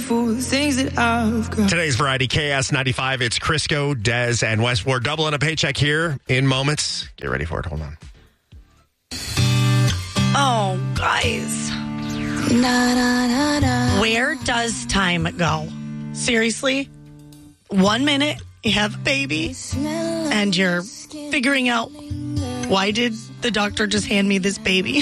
for the things that I've got. Today's Variety KS95. It's Crisco, Dez, and Wes. We're doubling a paycheck here in moments. Get ready for it. Hold on. Oh, guys. Where does time go? Seriously? 1 minute, you have a baby, and you're figuring out, why did the doctor just hand me this baby?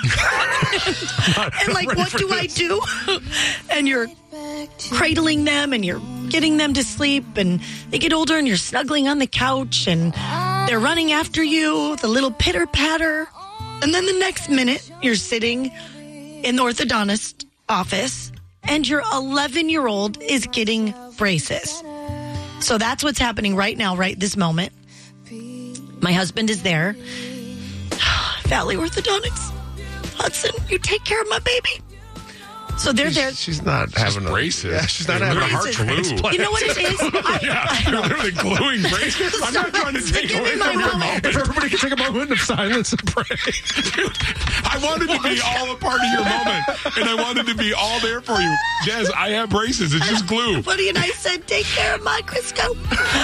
And like, what do I do? And you're cradling them, and you're getting them to sleep, and they get older, and you're snuggling on the couch, and they're running after you, the little pitter patter. And then the next minute, you're sitting in the orthodontist office, and your 11-year-old is getting braces. So that's what's happening right now, right this moment. My husband is there. Valley Orthodontics. Hudson, you take care of my baby. So they're there. She's not having braces. Yeah, she's not having a heart transplant. You know what it is? They're literally gluing braces. I'm not trying to take away from your moment. If everybody could take a moment of silence and pray. Dude, I wanted to be all a part of your moment, and I wanted to be all there for you. Des, I have braces. It's just glue. Buddy and I said, take care of my Crisco.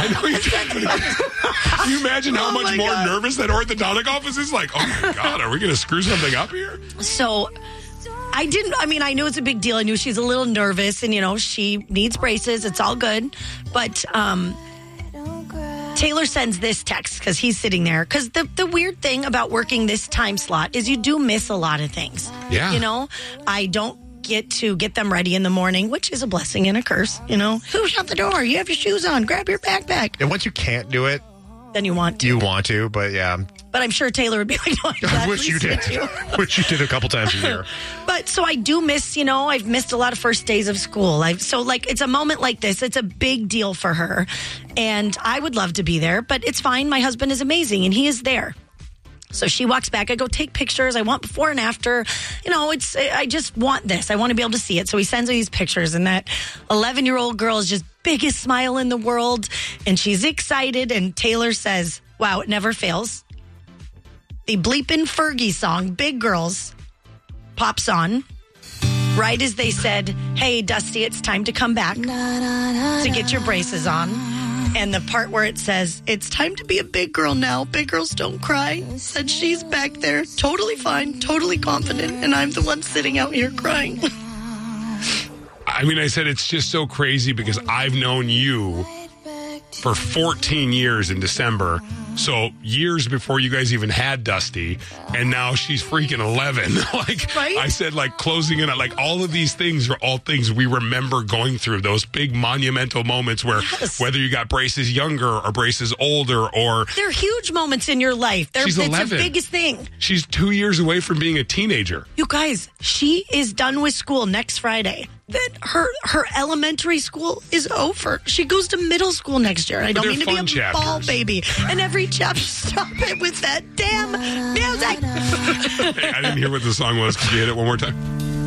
Can you imagine how much more God. nervous that orthodontic office is? Like, oh my God, are we going to screw something up here? So I knew it's a big deal. I knew she's a little nervous, and, she needs braces. It's all good. But Taylor sends this text because he's sitting there. Because the weird thing about working this time slot is you do miss a lot of things. Yeah. I don't get to get them ready in the morning, which is a blessing and a curse. Who shut the door? You have your shoes on. Grab your backpack. And once you can't do it, Then you want to. you want to, but yeah. But I'm sure Taylor would be like, no, I wish you did. Which you did a couple times a year. But so I do miss, I've missed a lot of first days of school. It's a moment like this. It's a big deal for her. And I would love to be there, but it's fine. My husband is amazing and he is there. So she walks back. I go, take pictures. I want before and after. I just want this. I want to be able to see it. So he sends me these pictures, and that 11-year-old girl is just biggest smile in the world. And she's excited. And Taylor says, wow, it never fails. The bleepin' Fergie song, Big Girls, pops on. Right as they said, hey, Dusty, it's time to come back to get your braces on. And the part where it says, it's time to be a big girl now. Big girls don't cry. Said she's back there, totally fine, totally confident. And I'm the one sitting out here crying. I said it's just so crazy because I've known you for 14 years in December. So years before you guys even had Dusty, and now she's freaking 11. Right? I said, closing in, all of these things are all things we remember going through. Those big monumental moments where whether you got braces younger or braces older or... They're huge moments in your life. She's 11. It's the biggest thing. She's 2 years away from being a teenager. You guys, she is done with school next Friday. That her elementary school is over. She goes to middle school next year. I don't mean to be a chapters. ball baby. And every chapter, stop it with that damn music. Hey, I didn't hear what the song was. Could you hit it one more time?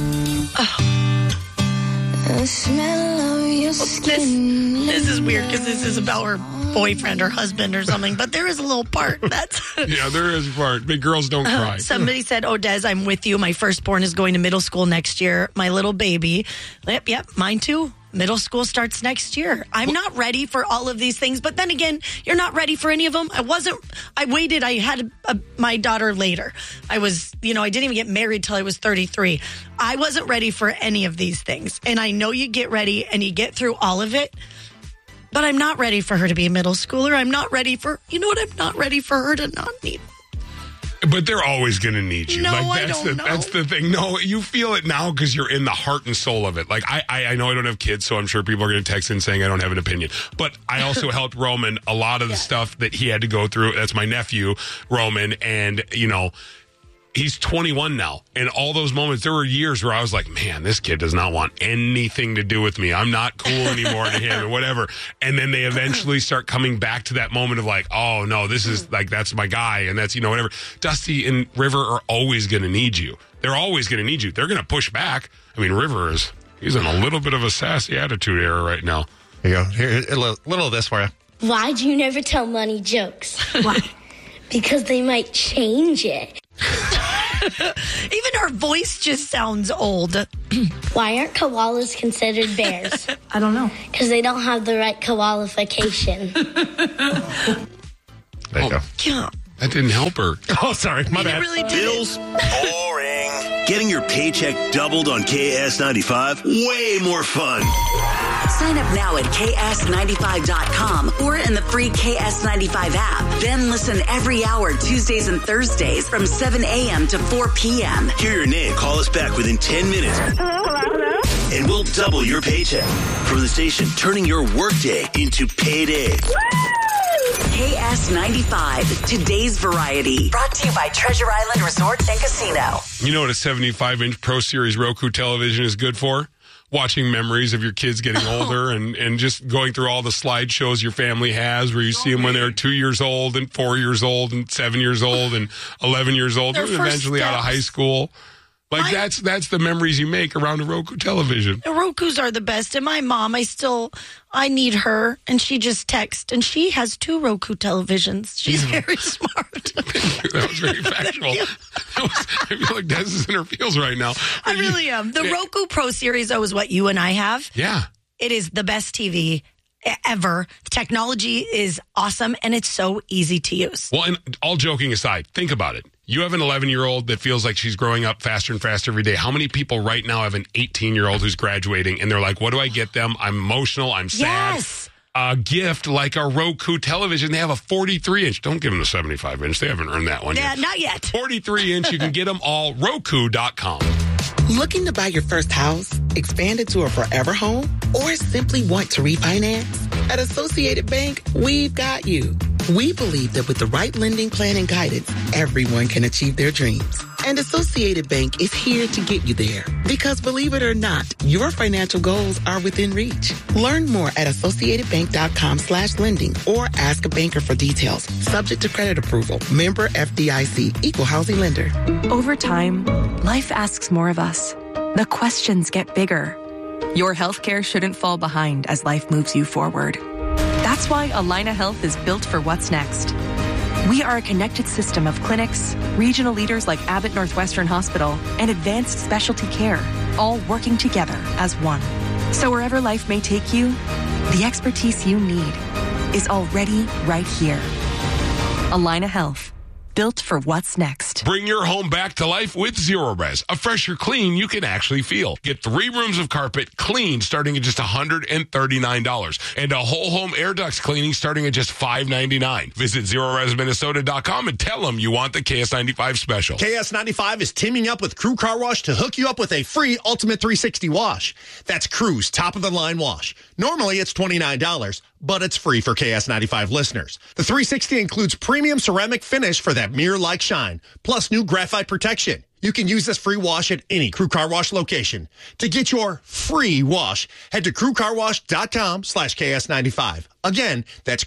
The smell of your skin. This is weird because this is about her boyfriend or husband or something, but there is a little part that's... Yeah, there is a part. Big girls don't cry. Somebody said, oh, Des, I'm with you. My firstborn is going to middle school next year. My little baby. Yep, mine too. Middle school starts next year. I'm not ready for all of these things, but then again, you're not ready for any of them. I waited. I had my daughter later. I didn't even get married till I was 33. I wasn't ready for any of these things. And I know you get ready and you get through all of it. But I'm not ready for her to be a middle schooler. I'm not ready for, I'm not ready for her to not need. But they're always going to need you. No, I don't know. That's the thing. No, you feel it now because you're in the heart and soul of it. I know I don't have kids, so I'm sure people are going to text in saying I don't have an opinion. But I also helped Roman a lot of the stuff that he had to go through. That's my nephew, Roman. And, he's 21 now. And all those moments, there were years where I was like, man, this kid does not want anything to do with me. I'm not cool anymore to him or whatever. And then they eventually start coming back to that moment of oh, no, this is that's my guy. And that's, whatever. Dusty and River are always going to need you. They're always going to need you. They're going to push back. River he's in a little bit of a sassy attitude era right now. Here you go. Here, a little of this for you. Why do you never tell money jokes? Why? Because they might change it. Even her voice just sounds old. Why aren't koalas considered bears? I don't know. Because they don't have the right qualification. There you go. Yeah. That didn't help her. Oh, sorry. My bad. It really did. Bills? Boring. Getting your paycheck doubled on KS95? Way more fun. Sign up now at ks95.com or in the free KS95 app. Then listen every hour, Tuesdays and Thursdays from 7 a.m. to 4 p.m. Hear your name. Call us back within 10 minutes. Hello? And we'll double your paycheck. From the station, turning your workday into payday. KS95, today's variety. Brought to you by Treasure Island Resort and Casino. You know what a 75-inch Pro Series Roku television is good for? Watching memories of your kids getting older and just going through all the slideshows your family has where you see them when they're 2 years old and 4 years old and 7 years old and 11 years old Their and first eventually out of high school. Like, that's the memories you make around a Roku television. The Rokus are the best. And my mom, I need her. And she just texts. And she has 2 Roku televisions. She's very smart. That was very factual. I feel like Des is in her feels right now. I really am. The Roku Pro Series, though, is what you and I have. Yeah. It is the best TV ever. The technology is awesome. And it's so easy to use. Well, and all joking aside, think about it. You have an 11-year-old that feels like she's growing up faster and faster every day. How many people right now have an 18-year-old who's graduating and they're like, what do I get them? I'm emotional. I'm sad. Yes. A gift like a Roku television. They have a 43-inch. Don't give them the 75-inch. They haven't earned that one Yeah, yet. not yet. 43-inch. You can get them all. Roku.com. Looking to buy your first house, expand it to a forever home, or simply want to refinance? At Associated Bank, we've got you. We believe that with the right lending plan and guidance, everyone can achieve their dreams. And Associated Bank is here to get you there. Because believe it or not, your financial goals are within reach. Learn more at associatedbank.com/lending or ask a banker for details. Subject to credit approval. Member FDIC. Equal housing lender. Over time, life asks more of us. The questions get bigger. Your healthcare shouldn't fall behind as life moves you forward. That's why Allina Health is built for what's next. We are a connected system of clinics, regional leaders like Abbott Northwestern Hospital, and advanced specialty care, all working together as one. So wherever life may take you, the expertise you need is already right here. Allina Health. Built for what's next. Bring your home back to life with Zero-Res, a fresher clean you can actually feel. Get 3 rooms of carpet clean starting at just $139 and a whole home air ducts cleaning starting at just $599. Visit ZeroResMinnesota.com and tell them you want the KS95 special. KS95 is teaming up with Crew Car Wash to hook you up with a free Ultimate 360 wash. That's Crew's top-of-the-line wash. Normally, it's $29, but it's free for KS95 listeners. The 360 includes premium ceramic finish for that mirror-like shine, plus new graphite protection. You can use this free wash at any Crew Car Wash location. To get your free wash, head to crewcarwash.com/KS95. Again, that's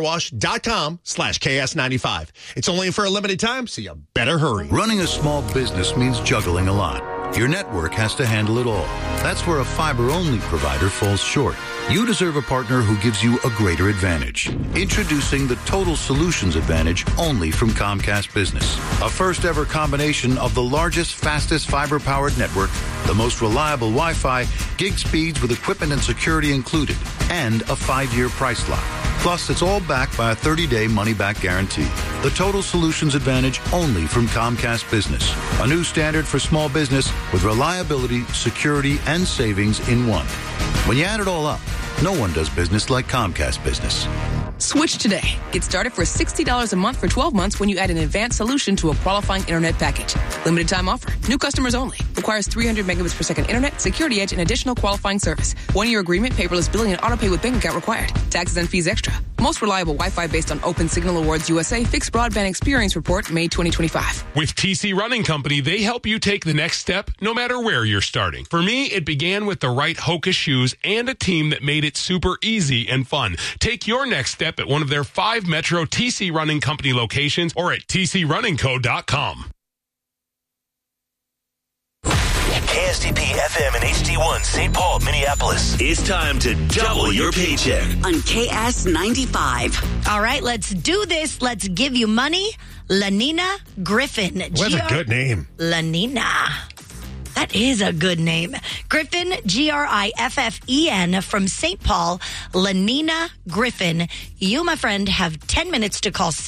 crewcarwash.com/KS95. It's only for a limited time, so you better hurry. Running a small business means juggling a lot. Your network has to handle it all. That's where a fiber-only provider falls short. You deserve a partner who gives you a greater advantage. Introducing the Total Solutions Advantage only from Comcast Business. A first-ever combination of the largest, fastest fiber-powered network, the most reliable Wi-Fi, gig speeds with equipment and security included, and a 5-year price lock. Plus, it's all backed by a 30-day money-back guarantee. The Total Solutions Advantage only from Comcast Business. A new standard for small business with reliability, security, and savings in one. When you add it all up, no one does business like Comcast Business. Switch today. Get started for $60 a month for 12 months when you add an advanced solution to a qualifying internet package. Limited time offer. New customers only. Requires 300 megabits per second internet, security edge, and additional qualifying service. 1-year agreement, paperless billing, and autopay with bank account required. Taxes and fees extra. Most reliable Wi-Fi based on Open Signal Awards USA Fixed Broadband Experience Report, May 2025. With TC Running Company, they help you take the next step no matter where you're starting. For me, it began with the right Hoka shoes and a team that made it super easy and fun. Take your next step at one of their 5 Metro TC Running Company locations or at tcrunningco.com. KSTP FM and HD1 St. Paul, Minneapolis. It's time to double your paycheck on KS95. All right, let's do this. Let's give you money. Lanina Griffin. What a good name. Lanina. That is a good name. Griffin, Griffen, from St. Paul. Lanina Griffin. You, my friend, have 10 minutes to call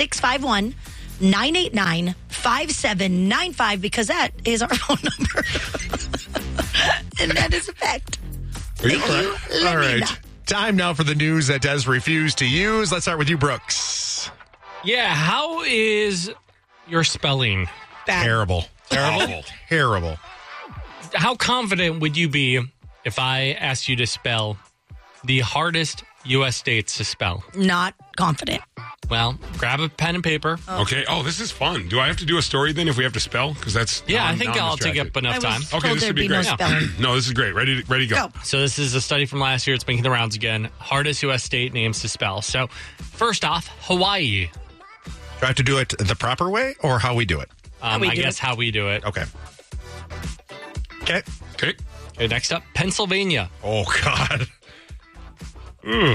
651-989-5795 because that is our phone number. And that is a fact. Thank you, All Lanina. right. Time now for the news that Des refused to use. Let's start with you, Brooks. Yeah, how is your spelling? Bad. Terrible. Terrible? Terrible. How confident would you be if I asked you to spell the hardest U.S. states to spell? Not confident. Well, grab a pen and paper. Okay. Oh, this is fun. Do I have to do a story then if we have to spell? Because that's Yeah, I think I'll take up enough time. Okay, this would be great. No, this is great. Ready to go. So this is a study from last year. It's making the rounds again. Hardest U.S. state names to spell. So first off, Hawaii. Do I have to do it the proper way or how we do it? I guess how we do it. Okay. Okay. Okay. Okay, next up, Pennsylvania. Oh, God. Ooh.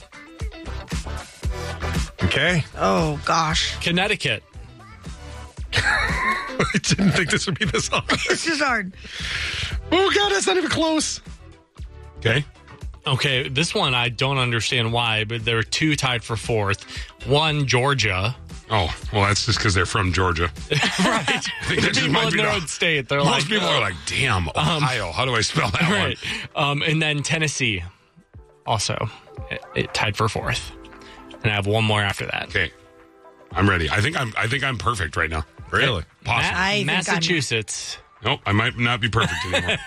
Okay. Oh, gosh. Connecticut. I didn't think this would be this hard. This is hard. Oh, God, that's not even close. Okay. Okay, this one I don't understand why, but there are two tied for fourth. One, Georgia. Oh, well, that's just because they're from Georgia. Right. I think that just People might in be their the- own state. They're Most like, people are like, damn, Ohio. How do I spell that right. one? And then Tennessee, also it tied for fourth. And I have one more after that. Okay. I'm ready. I think I'm perfect right now. Really? Possible. I think Massachusetts. Nope, I might not be perfect anymore.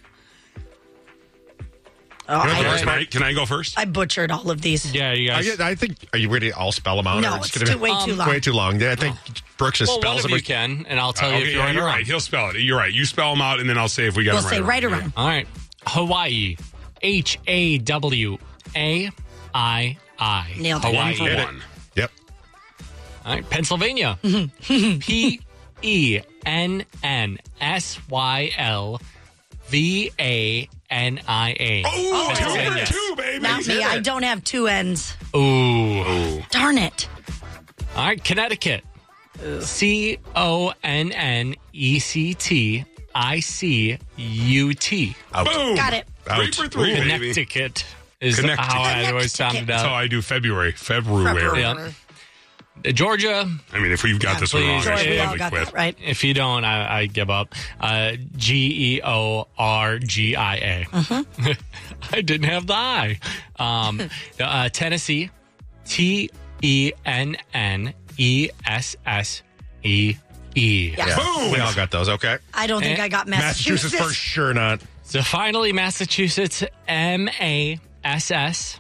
Can I go first? I butchered all of these. Yeah, you guys. I think, are you ready to all spell them out? No, or it's gonna be way too long. Way too long. Yeah, I think Brooks just Well, one spells of them. you can, and I'll tell you if you're right or you're wrong. right. He'll spell it. You're right. You spell them out, and then I'll say if we got We'll them say right or Yeah. wrong. All right. Hawaii. Hawai. Nailed it. Hawaii. For one. Yep. All right. Pennsylvania. PENNSYLVANIA. Oh, two Pennsylvania. for two, baby. Not me. I don't have two N's. Ooh. Darn it. All right. Connecticut. CONNECTICUT. Boom. Got it. 3 for 3, baby. Connecticut is Connecticut. how I always sounded That's how out. I do February. Yeah. Georgia. I mean, if we've got this one wrong, please. I should We all probably got quit. that right. If you don't, I give up. GEORGIA. I didn't have the I. Tennessee. TENNESSEE. Yeah. Boom. We all got those. Okay. I don't think I got Massachusetts. for sure not. So finally, Massachusetts. MASSACHUSETTS.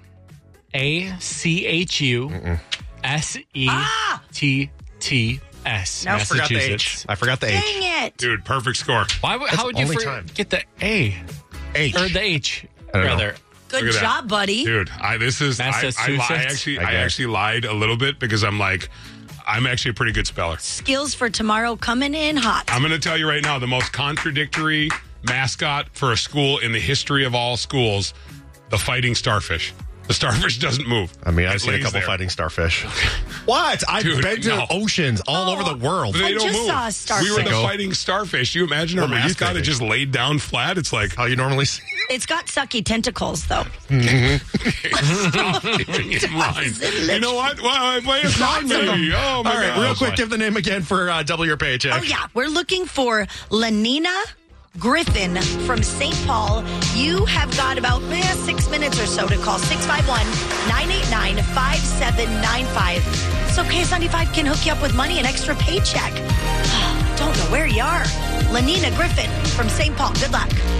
No. I forgot the H. I forgot the H. Dang it. Dude, perfect score. How would you only time. get the A? H. Or the H, I don't know. rather. Good Look at that. job, buddy. Dude, I Massachusetts. actually lied a little bit because I'm actually a pretty good speller. Skills for tomorrow coming in hot. I'm going to tell you right now, the most contradictory mascot for a school in the history of all schools, the Fighting Starfish. The starfish doesn't move. I mean, I've It seen a lays couple there. fighting starfish. What? I've Dude, been to no. oceans all over the world. They I don't just move. saw a starfish. We were the Sicko. Fighting Starfish. You imagine our What were you mascot had thinking? just laid down flat? It's like, How you normally see. It's got sucky tentacles, though. stop keeping in mind. You know what? Well, I play a song, baby. Oh, my All right, God. real quick, give the name again for double your paycheck. Oh, yeah. We're looking for Lanina Griffin from St. Paul. You have got about 6 minutes or so to call 651-989-5795. So KS95 can hook you up with money, an extra paycheck. Don't know where you are. Lanina Griffin from St. Paul. Good luck.